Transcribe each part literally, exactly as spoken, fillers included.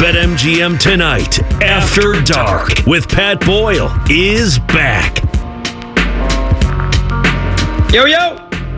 BetMGM Tonight After Dark with Pat Boyle is back. Yo, yo.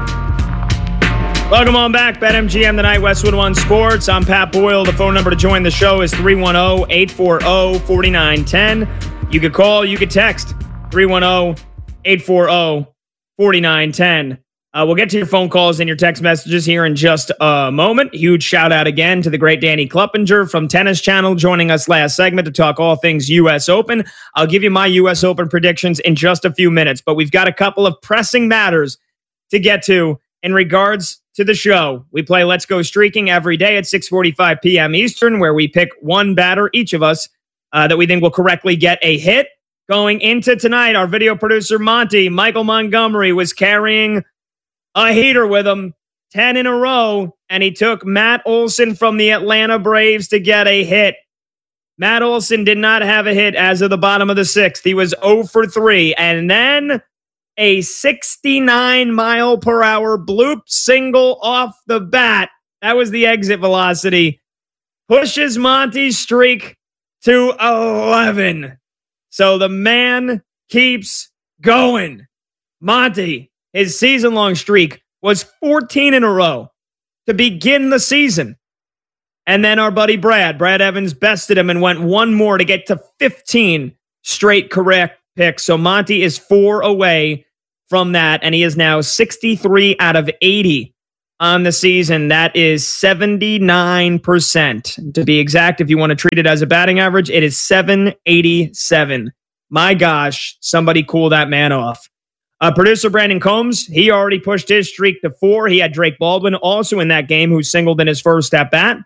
Welcome on back. BetMGM Tonight, Westwood One Sports. I'm Pat Boyle. The phone number to join the show is three one zero, eight four zero, four nine one zero. You could call, you could text three one zero, eight four zero, four nine one zero. Uh, we'll get to your phone calls and your text messages here in just a moment. Huge shout out again to the great Danny Kluppinger from Tennis Channel joining us last segment to talk all things U S Open. I'll give you my U S Open predictions in just a few minutes, but we've got a couple of pressing matters to get to in regards to the show. We play Let's Go Streaking every day at six forty-five p.m. Eastern, where we pick one batter, each of us, uh, that we think will correctly get a hit. Going into tonight, our video producer, Monty, Michael Montgomery, was carrying a heater with him, ten in a row, and he took Matt Olson from the Atlanta Braves to get a hit. Matt Olson did not have a hit as of the bottom of the sixth. He was zero for three, and then a sixty-nine mile per hour bloop single off the bat. That was the exit velocity. Pushes Monty's streak to eleven. So the man keeps going. Monty, his season-long streak was fourteen in a row to begin the season. And then our buddy Brad, Brad Evans, bested him and went one more to get to fifteen straight correct picks. So Monty is four away from that, and he is now sixty-three out of eighty on the season. That is seventy-nine percent. To be exact, if you want to treat it as a batting average, it is seven eighty-seven. My gosh, somebody cool that man off. Uh, producer Brandon Combs, he already pushed his streak to four. He had Drake Baldwin also in that game, who singled in his first at bat.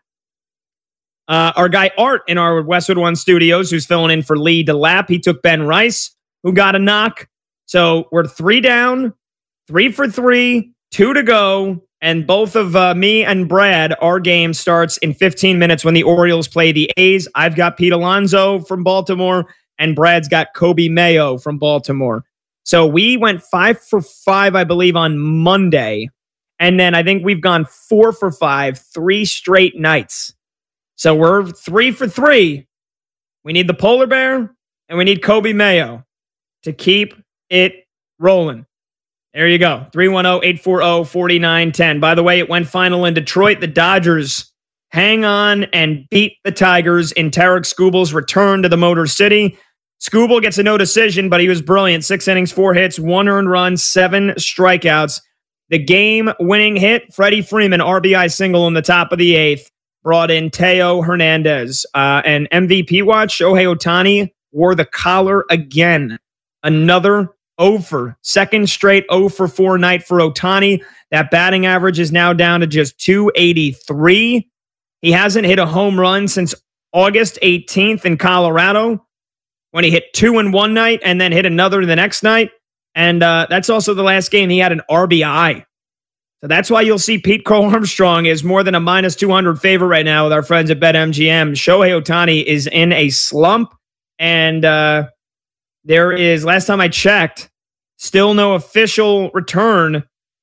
Uh, our guy Art in our Westwood One studios, who's filling in for Lee DeLapp, he took Ben Rice, who got a knock. So we're three down, three for three, two to go. And both of uh, me and Brad, our game starts in fifteen minutes when the Orioles play the A's. I've got Pete Alonso from Baltimore, and Brad's got Kobe Mayo from Baltimore. So we went five for five, I believe, on Monday. And then I think we've gone four for five, three straight nights. So we're three for three. We need the polar bear and we need Kobe Mayo to keep it rolling. There you go. three one zero, eight four zero, four nine one zero. By the way, it went final in Detroit. The Dodgers hang on and beat the Tigers in Tarek Skubal's return to the Motor City. Skubal gets a no decision, but he was brilliant. Six innings, four hits, one earned run, seven strikeouts. The game-winning hit, Freddie Freeman, R B I single in the top of the eighth, brought in Teo Hernandez. Uh, and M V P watch, Shohei Ohtani wore the collar again. Another oh for, second straight oh for four night for Ohtani. That batting average is now down to just two eighty-three. He hasn't hit a home run since August eighteenth in Colorado, when he hit two in one night and then hit another the next night. And uh, that's also the last game he had an R B I. So that's why you'll see Pete Crow Armstrong is more than a minus two hundred favorite right now with our friends at BetMGM. Shohei Ohtani is in a slump. And uh, there is, last time I checked, still no official return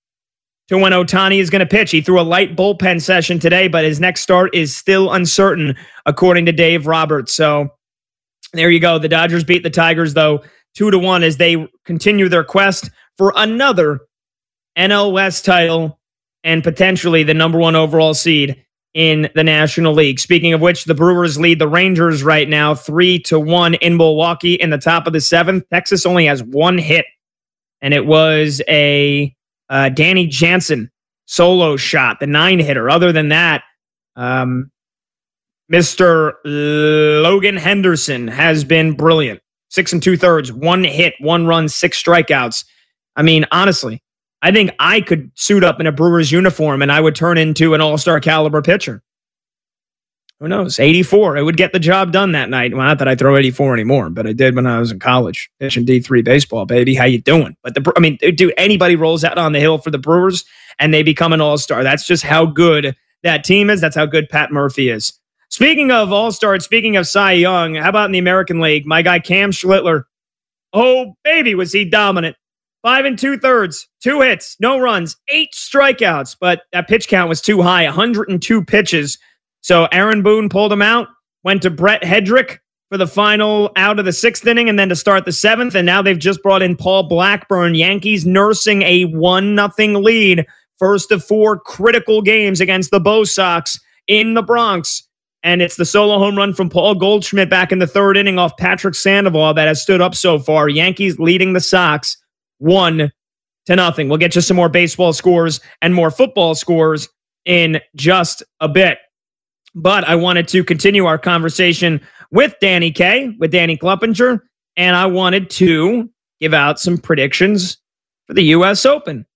to when Ohtani is going to pitch. He threw a light bullpen session today, but his next start is still uncertain, according to Dave Roberts. So there you go. The Dodgers beat the Tigers, though, two to one as they continue their quest for another N L West title and potentially the number one overall seed in the National League. Speaking of which, the Brewers lead the Rangers right now, three to one in Milwaukee in the top of the seventh. Texas only has one hit, and it was a uh, Danny Jansen solo shot, the nine hitter. Other than that, um, Mister Logan Henderson has been brilliant. Six and two thirds, one hit, one run, six strikeouts. I mean, honestly, I think I could suit up in a Brewers uniform and I would turn into an all-star caliber pitcher. Who knows? eighty-four. It would get the job done that night. Well, not that I throw eighty-four anymore, but I did when I was in college. Pitching D three baseball, baby. How you doing? But the, I mean, dude, anybody rolls out on the hill for the Brewers and they become an all-star. That's just how good that team is. That's how good Pat Murphy is. Speaking of all-stars, speaking of Cy Young, how about in the American League? My guy Cam Schlittler. Oh, baby, was he dominant. Five and two-thirds, two hits, no runs, eight strikeouts. But that pitch count was too high, one hundred two pitches. So Aaron Boone pulled him out, went to Brett Hedrick for the final out of the sixth inning and then to start the seventh. And now they've just brought in Paul Blackburn. Yankees nursing a one nothing lead. First of four critical games against the Bo Sox in the Bronx. And it's the solo home run from Paul Goldschmidt back in the third inning off Patrick Sandoval that has stood up so far. Yankees leading the Sox one to nothing. We'll get you some more baseball scores and more football scores in just a bit. But I wanted to continue our conversation with Danny Kaye, with Danny Kluppinger, and I wanted to give out some predictions for the U S Open.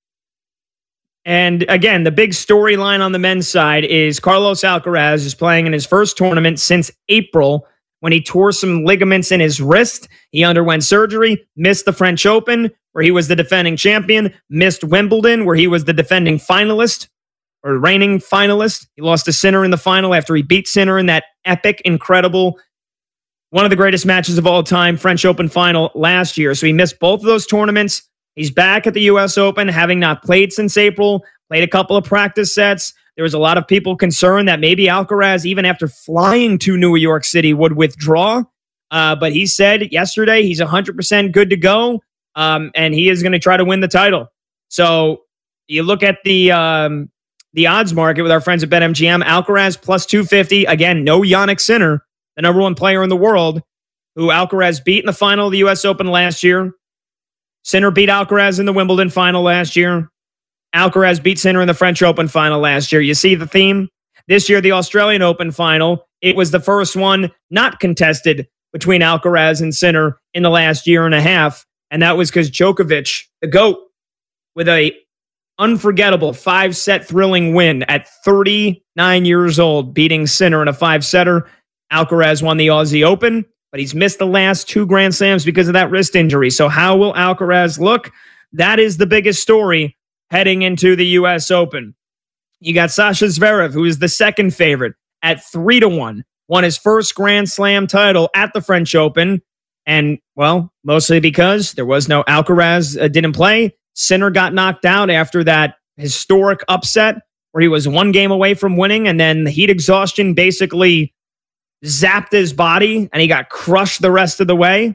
And again, the big storyline on the men's side is Carlos Alcaraz is playing in his first tournament since April when he tore some ligaments in his wrist. He underwent surgery, missed the French Open, where he was the defending champion, missed Wimbledon, where he was the defending finalist, or reigning finalist. He lost to Sinner in the final after he beat Sinner in that epic, incredible, one of the greatest matches of all time, French Open final last year. So he missed both of those tournaments. He's back at the U S Open, having not played since April, played a couple of practice sets. There was a lot of people concerned that maybe Alcaraz, even after flying to New York City, would withdraw. Uh, but he said yesterday he's one hundred percent good to go, um, and he is going to try to win the title. So you look at the um, the odds market with our friends at BetMGM. Alcaraz plus two fifty. Again, no Jannik Sinner, the number one player in the world, who Alcaraz beat in the final of the U S Open last year. Sinner beat Alcaraz in the Wimbledon final last year. Alcaraz beat Sinner in the French Open final last year. You see the theme? This year, the Australian Open final, it was the first one not contested between Alcaraz and Sinner in the last year and a half. And that was because Djokovic, the GOAT, with a unforgettable five-set thrilling win at thirty-nine years old, beating Sinner in a five-setter. Alcaraz won the Aussie Open, but he's missed the last two Grand Slams because of that wrist injury. So how will Alcaraz look? That is the biggest story heading into the U S Open. You got Sasha Zverev, who is the second favorite at three to one, won his first Grand Slam title at the French Open. And, well, mostly because there was no Alcaraz uh, didn't play. Sinner got knocked out after that historic upset where he was one game away from winning, and then the heat exhaustion basically zapped his body, and he got crushed the rest of the way.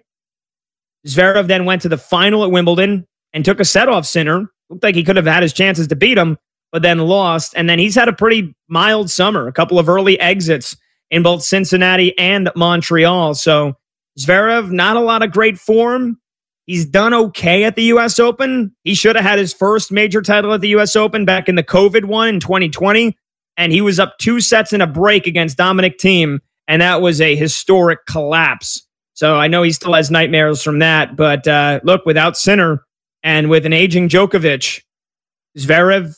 Zverev then went to the final at Wimbledon and took a set off Sinner. Looked like he could have had his chances to beat him, but then lost. And then he's had a pretty mild summer, a couple of early exits in both Cincinnati and Montreal. So Zverev, not a lot of great form. He's done okay at the U S Open. He should have had his first major title at the U S Open back in the COVID one in twenty twenty. And he was up two sets in a break against Dominic Thiem. And that was a historic collapse. So I know he still has nightmares from that. But uh, look, without Sinner and with an aging Djokovic, Zverev,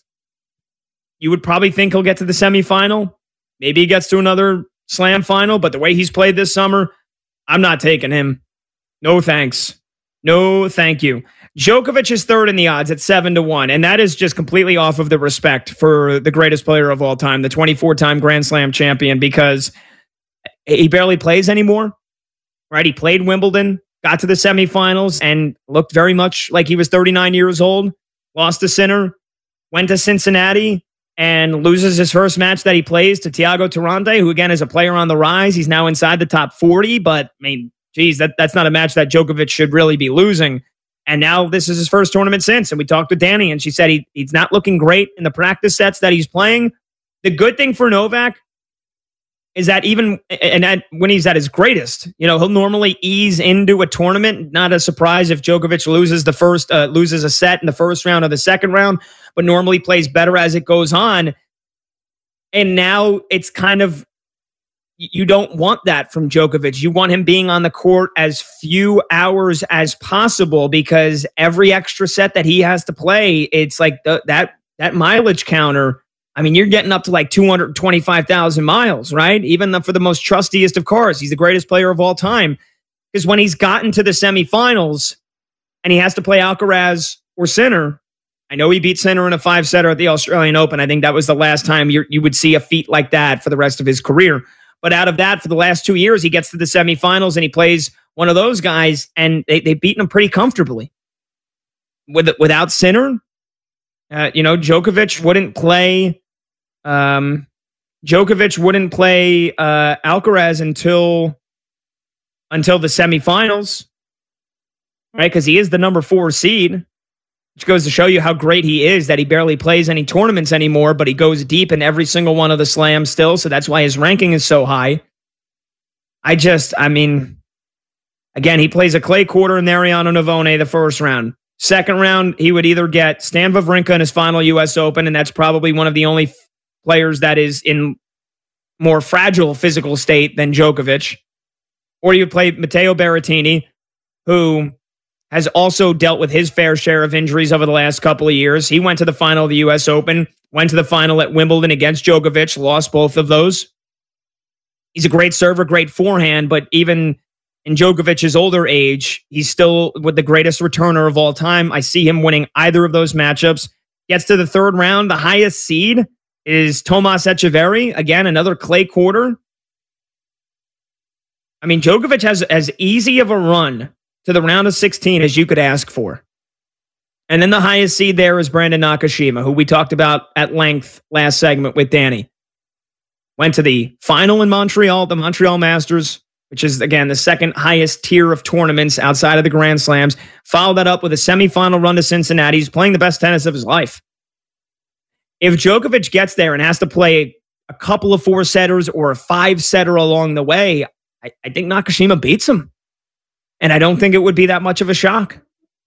you would probably think he'll get to the semifinal. Maybe he gets to another slam final. But the way he's played this summer, I'm not taking him. No thanks. No thank you. Djokovic is third in the odds at seven to one. And that is just completely off of the respect for the greatest player of all time, the twenty-four time Grand Slam champion, because he barely plays anymore, right? He played Wimbledon, got to the semifinals, and looked very much like he was thirty-nine years old. Lost to Sinner, went to Cincinnati, and loses his first match that he plays to Thiago Tirante, who again is a player on the rise. He's now inside the top forty, but I mean, geez, that, that's not a match that Djokovic should really be losing. And now this is his first tournament since. And we talked to Danny, and she said he, he's not looking great in the practice sets that he's playing. The good thing for Novak is that even and that when he's at his greatest, you know, he'll normally ease into a tournament. Not a surprise if Djokovic loses the first, uh, loses a set in the first round or the second round, but normally plays better as it goes on. And now it's kind of, you don't want that from Djokovic. You want him being on the court as few hours as possible, because every extra set that he has to play, it's like the, that that mileage counter. I mean, you're getting up to like two hundred twenty-five thousand miles, right? Even the, for the most trustiest of cars. He's the greatest player of all time. Because when he's gotten to the semifinals and he has to play Alcaraz or Sinner, I know he beat Sinner in a five-setter at the Australian Open. I think that was the last time you you would see a feat like that for the rest of his career. But out of that, for the last two years, he gets to the semifinals and he plays one of those guys, and they, they've beaten him pretty comfortably. With Without Sinner, uh, you know, Djokovic wouldn't play... Um, Djokovic wouldn't play uh, Alcaraz until until the semifinals, right? Because he is the number four seed, which goes to show you how great he is, that he barely plays any tournaments anymore, but he goes deep in every single one of the slams still, so that's why his ranking is so high. I just, I mean, again, he plays a clay quarter in Mariano Navone the first round. Second round, he would either get Stan Wawrinka in his final U S Open, and that's probably one of the only f- players that is in more fragile physical state than Djokovic. Or you play Matteo Berrettini, who has also dealt with his fair share of injuries over the last couple of years. He went to the final of the U S Open, went to the final at Wimbledon against Djokovic, lost both of those. He's a great server, great forehand, but even in Djokovic's older age, he's still with the greatest returner of all time. I see him winning either of those matchups. Gets to the third round. The highest seed is Tomas Echeverry. Again, another clay quarter. I mean, Djokovic has as easy of a run to the round of sixteen as you could ask for. And then the highest seed there is Brandon Nakashima, who we talked about at length last segment with Danny. Went to the final in Montreal, the Montreal Masters, which is, again, the second highest tier of tournaments outside of the Grand Slams. Followed that up with a semifinal run to Cincinnati. He's playing the best tennis of his life. If Djokovic gets there and has to play a couple of four-setters or a five-setter along the way, I, I think Nakashima beats him. And I don't think it would be that much of a shock.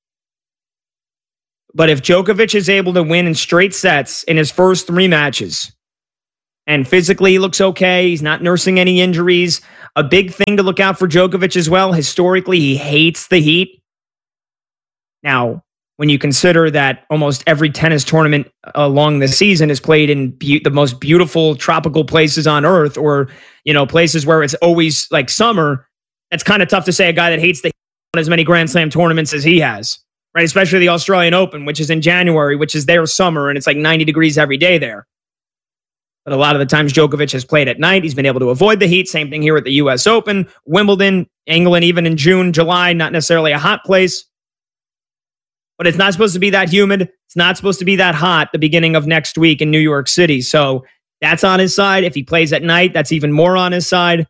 But if Djokovic is able to win in straight sets in his first three matches, and physically he looks okay, he's not nursing any injuries, a big thing to look out for Djokovic as well, historically, he hates the heat. Now, when you consider that almost every tennis tournament along the season is played in be- the most beautiful tropical places on earth, or, you know, places where it's always like summer, it's kind of tough to say a guy that hates the heat on as many Grand Slam tournaments as he has, right? Especially the Australian Open, which is in January, which is their summer, and it's like ninety degrees every day there. But a lot of the times Djokovic has played at night. He's been able to avoid the heat. Same thing here at the U S Open. Wimbledon, England, even in June, July, not necessarily a hot place. But it's not supposed to be that humid. It's not supposed to be that hot the beginning of next week in New York City. So that's on his side. If he plays at night, that's even more on his side.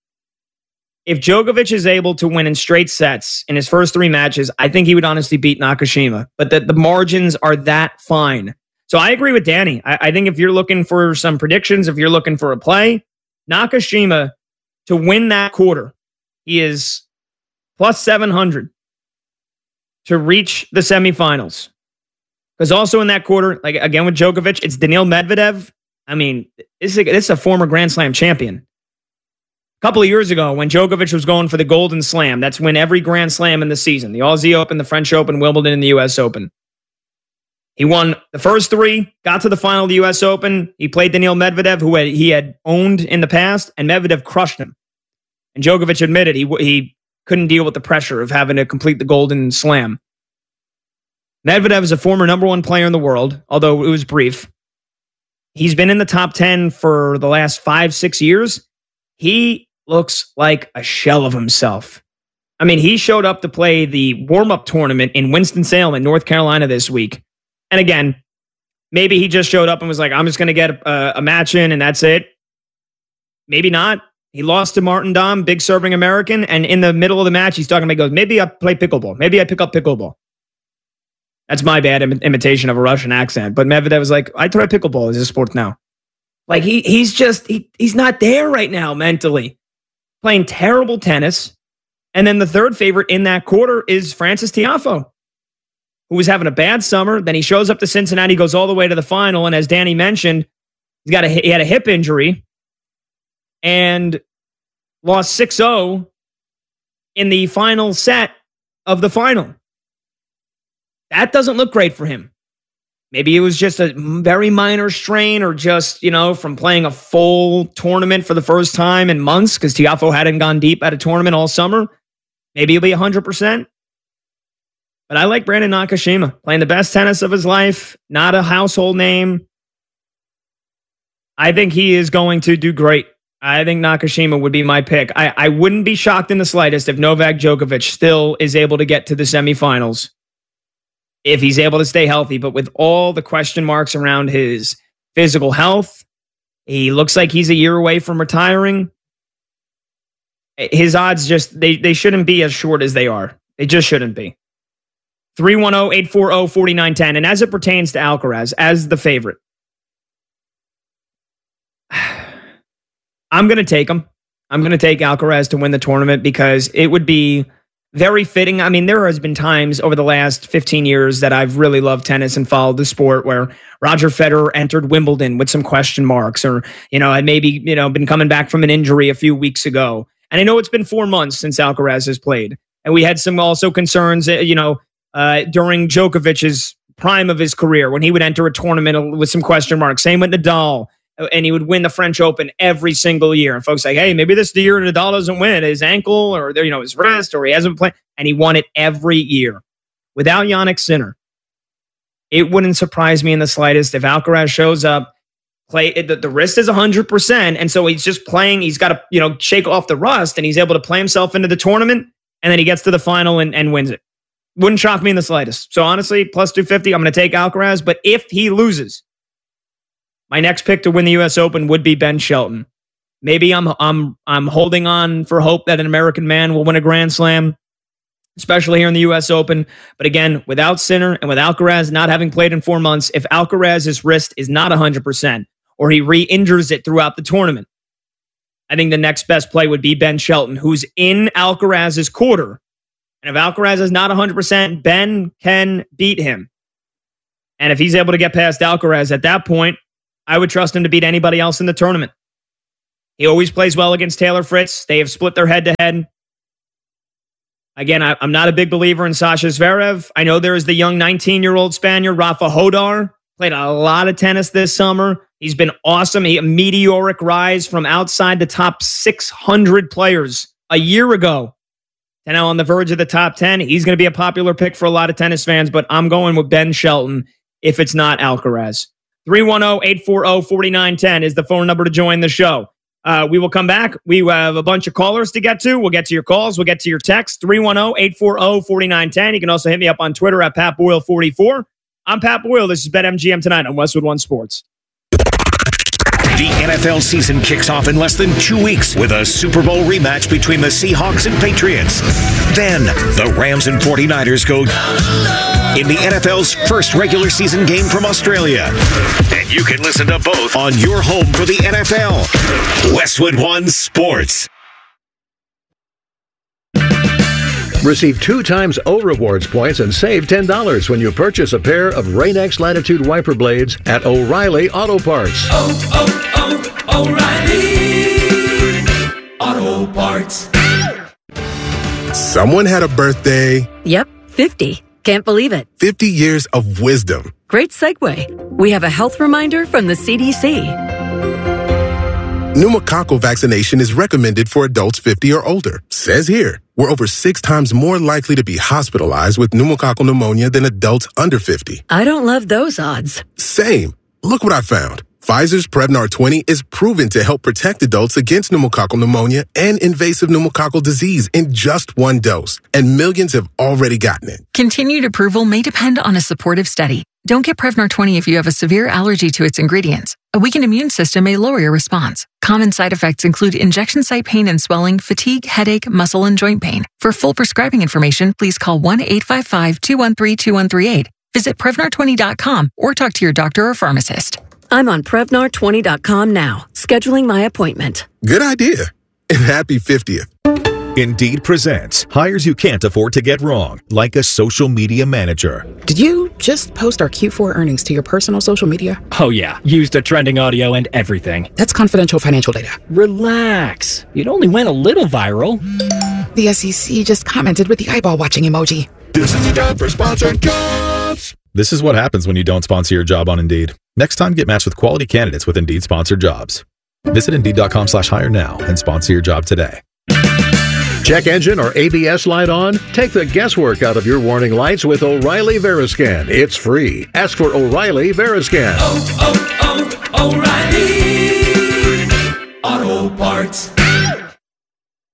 If Djokovic is able to win in straight sets in his first three matches, I think he would honestly beat Nakashima. But the, the margins are that fine. So I agree with Danny. I, I think if you're looking for some predictions, if you're looking for a play, Nakashima to win that quarter, he is plus seven hundred to reach the semifinals. Because also in that quarter, like again with Djokovic, it's Daniil Medvedev. I mean, this is a, this is a former Grand Slam champion. A couple of years ago, when Djokovic was going for the Golden Slam, that's when every Grand Slam in the season, the Aussie Open, the French Open, Wimbledon, and the U S Open. He won the first three, got to the final of the U S Open. He played Daniil Medvedev, who had, he had owned in the past, and Medvedev crushed him. And Djokovic admitted he he couldn't deal with the pressure of having to complete the Golden Slam. Medvedev is a former number one player in the world, although it was brief. He's been in the top ten for the last five, six years. He looks like a shell of himself. I mean, he showed up to play the warm-up tournament in Winston-Salem in North Carolina this week. And again, maybe he just showed up and was like, I'm just going to get a, a match in and that's it. Maybe not. He lost to Martin Dahm, big serving American. And in the middle of the match, he's talking about, he goes, maybe I play pickleball. Maybe I pick up pickleball. That's my bad Im- imitation of a Russian accent. But Medvedev was like, I try pickleball as a sport now. Like he he's just, he, he's not there right now mentally. Playing terrible tennis. And then the third favorite in that quarter is Frances Tiafoe, who was having a bad summer. Then he shows up to Cincinnati, goes all the way to the final. And as Danny mentioned, he's got a, he had a hip injury and lost six oh in the final set of the final. That doesn't look great for him. Maybe it was just a very minor strain or just, you know, from playing a full tournament for the first time in months because Tiafoe hadn't gone deep at a tournament all summer. Maybe he'll be one hundred percent. But I like Brandon Nakashima, playing the best tennis of his life, not a household name. I think he is going to do great. I think Nakashima would be my pick. I, I wouldn't be shocked in the slightest if Novak Djokovic still is able to get to the semifinals, if he's able to stay healthy. But with all the question marks around his physical health, He looks like he's a year away from retiring. His odds just, they, they shouldn't be as short as they are. They just shouldn't be. three one zero, eight four zero, four nine one zero. And as it pertains to Alcaraz, as the favorite, I'm going to take him. I'm going to take Alcaraz to win the tournament because it would be very fitting. I mean, there has been times over the last fifteen years that I've really loved tennis and followed the sport where Roger Federer entered Wimbledon with some question marks, or, you know, had maybe, you know, been coming back from an injury a few weeks ago. And I know it's been four months since Alcaraz has played. And we had some also concerns, you know, uh, during Djokovic's prime of his career when he would enter a tournament with some question marks. Same with Nadal. And he would win the French Open every single year. And folks like, hey, maybe this is the year Nadal doesn't win. His ankle or, you know, his wrist, or he hasn't played. And he won it every year. Without Jannik Sinner, it wouldn't surprise me in the slightest if Alcaraz shows up, play the, the wrist is one hundred percent. And so he's just playing. He's got to, you know, shake off the rust, and he's able to play himself into the tournament. And then he gets to the final and, and wins it. Wouldn't shock me in the slightest. So honestly, plus two fifty, I'm going to take Alcaraz. But if he loses, my next pick to win the U S Open would be Ben Shelton. Maybe I'm I'm I'm holding on for hope that an American man will win a Grand Slam, especially here in the U S Open. But again, without Sinner and with Alcaraz not having played in four months, if Alcaraz's wrist is not one hundred percent or he re-injures it throughout the tournament, I think the next best play would be Ben Shelton, who's in Alcaraz's quarter. And if Alcaraz is not one hundred percent, Ben can beat him. And if he's able to get past Alcaraz at that point, I would trust him to beat anybody else in the tournament. He always plays well against Taylor Fritz. They have split their head-to-head. Again, I, I'm not a big believer in Sasha Zverev. I know there is the young nineteen-year-old Spaniard, Rafa Hodar. Played a lot of tennis this summer. He's been awesome. He, a meteoric rise from outside the top six hundred players a year ago. And now on the verge of the top ten. He's going to be a popular pick for a lot of tennis fans, but I'm going with Ben Shelton if it's not Alcaraz. three one zero, eight four zero, four nine one zero is the phone number to join the show. Uh, we will come back. We have a bunch of callers to get to. We'll get to your calls. We'll get to your texts. three one zero, eight four zero, four nine one zero. You can also hit me up on Twitter at Pat Boyle forty-four. I'm Pat Boyle. This is BetMGM Tonight on Westwood One Sports. The N F L season kicks off in less than two weeks with a Super Bowl rematch between the Seahawks and Patriots. Then, the Rams and forty-niners go in the N F L's first regular season game from Australia. And you can listen to both on your home for the N F L. Westwood One Sports. Receive two times O Rewards points and save ten dollars when you purchase a pair of Rain-X Latitude wiper blades at O'Reilly Auto Parts. Oh, oh, oh, O'Reilly Auto Parts. Someone had a birthday. Yep, fifty. Can't believe it. fifty years of wisdom. Great segue. We have a health reminder from the C D C. Pneumococcal vaccination is recommended for adults fifty or older. Says here, we're over six times more likely to be hospitalized with pneumococcal pneumonia than adults under fifty. I don't love those odds. Same. Look what I found. Pfizer's Prevnar twenty is proven to help protect adults against pneumococcal pneumonia and invasive pneumococcal disease in just one dose. And millions have already gotten it. Continued approval may depend on a supportive study. Don't get Prevnar twenty if you have a severe allergy to its ingredients. A weakened immune system may lower your response. Common side effects include injection site pain and swelling, fatigue, headache, muscle, and joint pain. For full prescribing information, please call one eight five five, two one three, two one three eight. Visit Prevnar twenty dot com or talk to your doctor or pharmacist. I'm on Prevnar twenty dot com now, scheduling my appointment. Good idea. And happy fiftieth. Indeed presents hires you can't afford to get wrong, like a social media manager. Did you just post our Q four earnings to your personal social media? Oh yeah, used the trending audio and everything. That's confidential financial data. Relax. It only went a little viral. The S E C just commented with the eyeball watching emoji. This is the job for sponsored jobs. This is what happens when you don't sponsor your job on Indeed. Next time, get matched with quality candidates with Indeed sponsored jobs. Visit Indeed.com slash hire now and sponsor your job today. Check engine or A B S light on? Take the guesswork out of your warning lights with O'Reilly Veriscan. It's free. Ask for O'Reilly Veriscan. Oh, oh, oh, O'Reilly Auto Parts.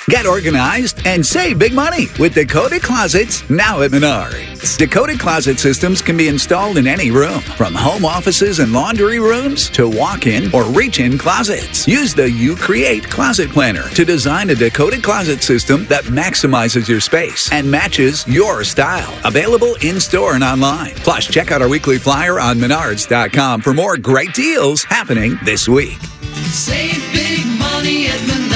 Get organized and save big money with Dakota Closets now at Menards. Dakota Closet systems can be installed in any room, from home offices and laundry rooms to walk-in or reach-in closets. Use the You Create Closet Planner to design a Dakota Closet system that maximizes your space and matches your style. Available in-store and online. Plus, check out our weekly flyer on menards dot com for more great deals happening this week. Save big money at Menards.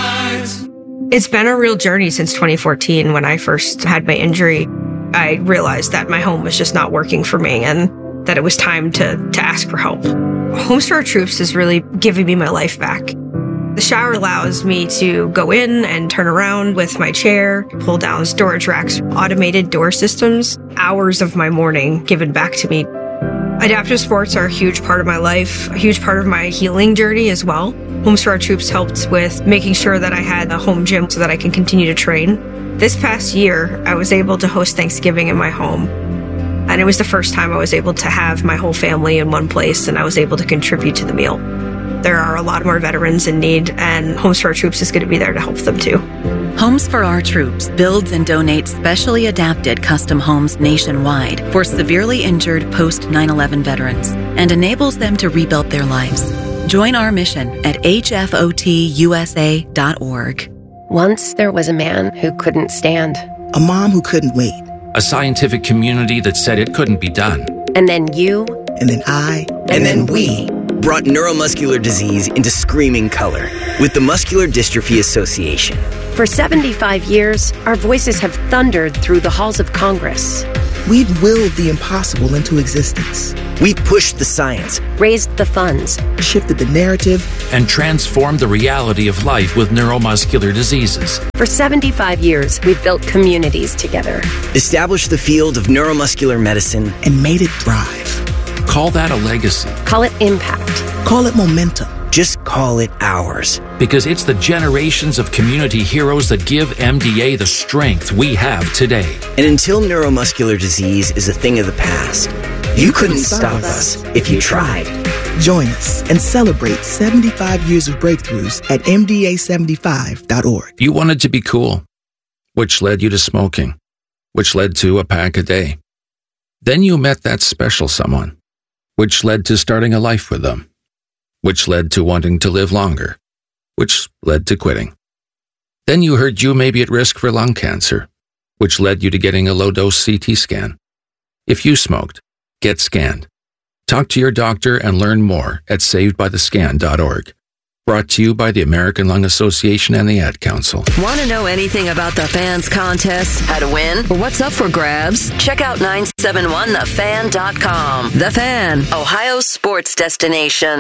It's been a real journey since twenty fourteen when I first had my injury. I realized that my home was just not working for me and that it was time to, to ask for help. Homes for Our Troops is really giving me my life back. The shower allows me to go in and turn around with my chair, pull down storage racks, automated door systems, hours of my morning given back to me. Adaptive sports are a huge part of my life, a huge part of my healing journey as well. Homes for Our Troops helped with making sure that I had a home gym so that I can continue to train. This past year, I was able to host Thanksgiving in my home. And it was the first time I was able to have my whole family in one place, and I was able to contribute to the meal. There are a lot more veterans in need, and Homes for Our Troops is going to be there to help them too. Homes for Our Troops builds and donates specially adapted custom homes nationwide for severely injured post nine eleven veterans and enables them to rebuild their lives. Join our mission at H F O T U S A dot org. Once there was a man who couldn't stand. A mom who couldn't wait. A scientific community that said it couldn't be done. And then you. And then I. And, and then, then we. Brought neuromuscular disease into screaming color with the Muscular Dystrophy Association. For seventy-five years, our voices have thundered through the halls of Congress. We've willed the impossible into existence. We've pushed the science, raised the funds, shifted the narrative, and transformed the reality of life with neuromuscular diseases. For seventy-five years, we've built communities together, established the field of neuromuscular medicine, and made it thrive. Call that a legacy. Call it impact. Call it momentum. Just call it ours. Because it's the generations of community heroes that give M D A the strength we have today. And until neuromuscular disease is a thing of the past, you, you couldn't, couldn't stop us if you tried. Join us and celebrate seventy-five years of breakthroughs at M D A seventy-five dot org. You wanted to be cool, which led you to smoking, which led to a pack a day. Then you met that special someone, which led to starting a life with them, which led to wanting to live longer, which led to quitting. Then you heard you may be at risk for lung cancer, which led you to getting a low-dose C T scan. If you smoked, get scanned. Talk to your doctor and learn more at saved by the scan dot org. Brought to you by the American Lung Association and the Ad Council. Want to know anything about the Fans contest, how to win, or what's up for grabs? Check out nine seven one the fan dot com. The Fan, Ohio's sports destination.